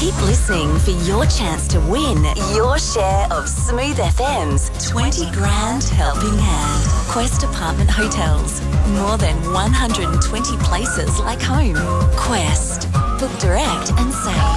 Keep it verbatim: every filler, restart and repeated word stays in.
Keep listening for your chance to win your share of Smooth F M's twenty grand helping hand. Quest Apartment Hotels. More than one hundred twenty places like